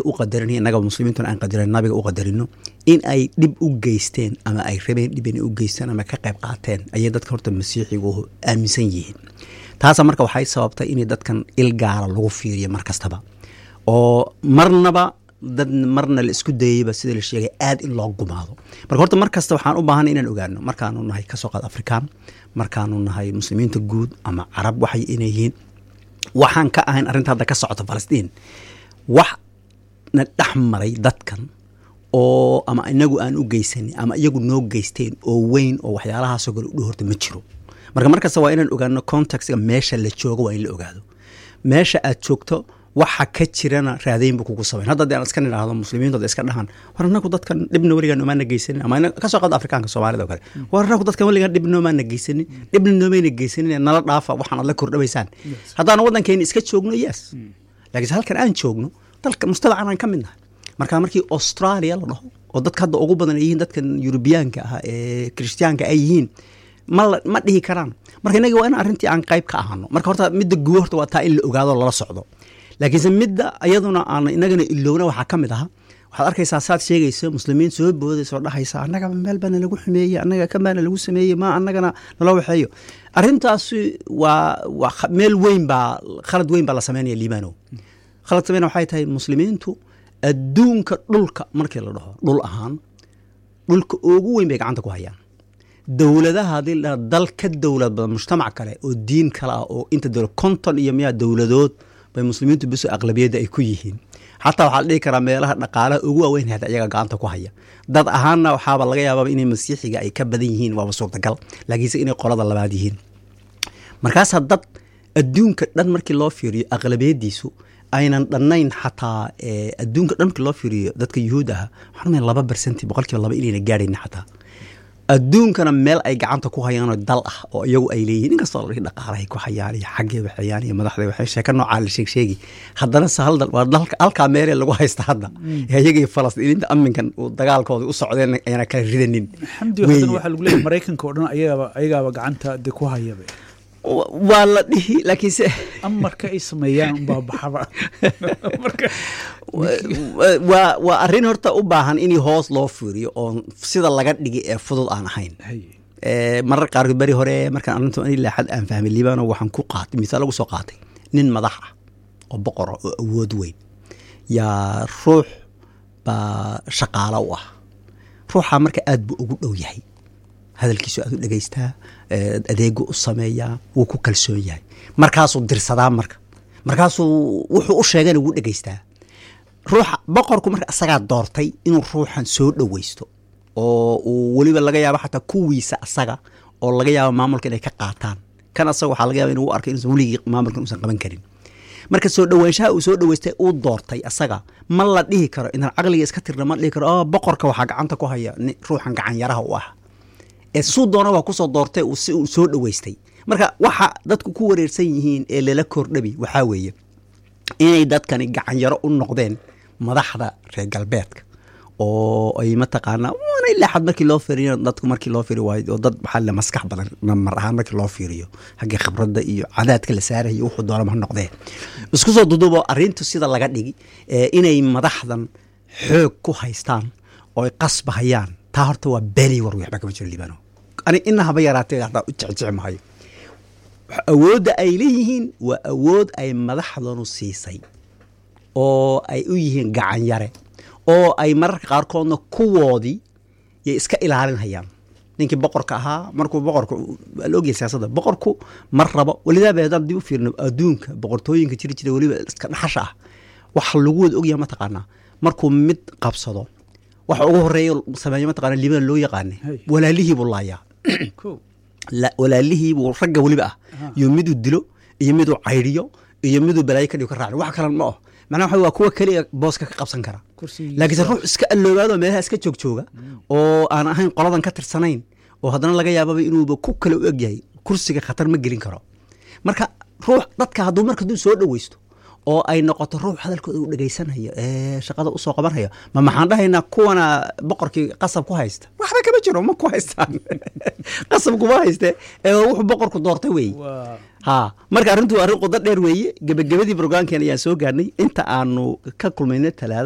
u qadarin inaga muslimiintu aan qadarin nabiga u qadarino in ay dib u geysteen ama ay rabeen dib u geystaan ama ka qayb qaateen ayay dadka horta masiixigu aaminsan yihiin taas marka waxay sababtay in dadkan ilgaara lagu fiiriyo markastaba oo marna la isku dayayba sida la sheegay aad in loo gumaado marka horta markasta waxaan u baahanay inaan ogaano markaanu nahay ka soo qaad Afrikaan markaanu nahay muslimiinta guud ama carab waxay inay yihiin waxaan ka ahayn arrinta hadda ka socota Falastiin wax na dhaxmaray dadkan oo ama inagu aan u geysanin ama iyagu noo geysteen oo weyn oo waxyaalahaas oo kale u horta ma jiro markasta waa inaan ogaano contextka meesha la joogo waa in la ogaado meesha aad joogto waxa ka jirana raadayn buu kugu sameyn hadda aan iska niraahdo muslimiintu iska dhahan war anagu dadkan dibna waligaan uma nageysanin ama ka soo qaad Afrikaanka Soomaalida oo kale war anagu dadkan waligaan dibna uma nageysanin dibna nooma nageysanin nala dhaafa waxaan la kordhabaysaan haddaan wadankeena iska joogno laakiin halkan aan joogno dalka mustaqbalka aan ka midnahay markii Australia la dhaho oo dadka hadda ugu badan yihiin dadkan Europeanka ah ee Christianka ay yihiin ma dhihi karaan marka inaga waa in arrintii aan qayb ka ahano marka horta midda guud horta waa taa in la ogaado lala socdo laakiin midda ayaduna aan inagana ilowna waxa kamid ah waxaad arkaysaa saad sheegayso muslimiin soo boodayso dhahaysa anaga meel bana lagu xumeeyay anaga kamaana lagu sameeyay ma anagana nala waxeeyo arrintaas waa meel weyn baa khalad weyn baa la sameeyay liibano khalad sameeyna waxay tahay muslimiintu adduunka dhulka markii la dhaho dhul ahaan dhulka ugu weyn bay gacanta ku hayaan dawladaha hadii dal ka dawlad badan mujtamac kale oo diin kale ah oo inta dawlad konton iyo miya dawladood bay muslimiintu bisu aqlabiyada ay ku yihiin hatta waxa la dhihi karaa meelaha dhaqaalaha ugu waaweyn hada iyaga gacanta ku haya dad ahaanna waxaaba laga yaabaa inay masiixiga ay ka badan yihiin waa suurtagal laakiin inay qolada labaad yihiin markaas dad adduunka dhan markii loo fiiriyo aqlabiyadiisu aynan dhannayn xataa adduunka dhan markii loo fiiriyo dadka yuhuudaha waxaan 2% boqolkiiba 2 inayna gaadhayn xataa adduunkana meel ay gacanta ku hayaan oo dal ah oo iyagu ay leeyihiin inkastoo la dhaqaalahay ku hayaan iyo xaggee waxayaan iyo madaxda waxay sheeka nooca la sheegi haddana sahal dal waa dalka halka meel lagu haysta hadda iyaga iyo Falastiiniinta aminkan uu dagaalkooda u socdeen ayna kala ridanin alxamdulillah waxa lagu leeyahay Mareykanka oo dhan ayaga gacanta ku hayaba waa la dhihi laakiin se amarka ay sameeyaan baa baxaba marka waa arrin horta u baahan in hoos loo fiiriyo oo sida laga dhigi ee fudud aan ahayn marar qaar bari hore markaan arrintu in ilaa xad aan fahmay liibano waxaan ku qaatay misaal lagu soo qaatay nin madax ah oo boqor oo awood weyn yaa ruux baa shaqaale u ah ruuxa marka aad buu ugu dhow yahay hadalkiisu aad u dhageystaa adeegu u sameeyaa wuu ku kalsoon yahay markaasuu dirsadaa markaasuu wuxuu u sheegay inuu dhageystaa ruuxa boqorku marka asagaa doortay inuu ruuxan soo dhaweysto oo uu waliba laga yaabo xataa kuwiisa asaga oo laga yaabo maamulka inay ka qaataan kan asaga waxaa laga yaabaa inuu u arko inuu weligii maamulkan uusan qaban karin marka soo dhawaanshaha uu soo dhaweystay uu doortay asaga ma la dhihi karo inaan caqliga iska tirna ma dhihi karo boqorka waxaa gacanta ku haya ruuxan gacan yaraha u ah suu doona waa ku soo doortay uu soo dhaweystay marka waxa dadku ku wareersan yihiin ee lala kordhabi waxaa weeye inay dadkani gacan yaro u noqdeen madaxda reer galbeedka oo ay mataqaanaa waana ilaa xad markii loo fiiriyo dadku markii loo fiiriyo waa dad maxaa la maskax badan mar ahaan markii loo fiiriyo xagga khibradda iyo cadaadka la saarayo wuxuu doona ma noqdeen isku soo dudubo arrintu sida laga dhigi inay madaxdan xoog ku haystaan oo ay qasbahayaan taa horta waa beli war waxba kama jiro liibano ani inahaba yaraatay hadda u jecmahayo awoodda ay leeyihiin waa awood ay madaxdanu siisay oo ay u yihiin gacan yare oo ay mararka qaarkoodna kuwoodii yay iska ilaalinayaan ninkii boqorka ahaa markuu boqorku la ogyahay siyaasadda boqorku mar rabo walidaaba haddaan dib u fiirno adduunka boqortooyinka jiri jiray waliba iska dhaxasha ah waxa lagu wada ogyahay mataqaanaa markuu mid qabsado waxa ugu horeeyo sameeyo mataqaanaa liibana loo yaqaanay walaalihii buu laayaa walaalihii buu ragga waliba ah iyo miduu dilo iyo miduu cayriyo iyo miduu balaayo ka dhigo ka raaci wax kalan ma macnaha waa kuwa kaliya booska ka qabsan kara laakiin ruux iska alloobaado meelaha iska jooga oo aan ahayn qoladan ka tirsanayn oo haddana laga yaababa inuuba ku kale u egyahay kursiga khatar ma gelin karo marka ruux dadka hadduu marka duu soo dhaweysto oo ay noqoto ruux hadalkooda u dhageysanayo shaqada u soo qabanaya maxaan dhahaynaa kuwana boqorkii qasab ku haysta waxba kama jiro ma ku haystaan qasab kuma hayste wuxuu boqorku doortay weeye marka arrintu waa arrin qodo dheer weeye gabagabadii brograamkeena ayaan soo gaarnay inta aanu ka kulmaynay talaada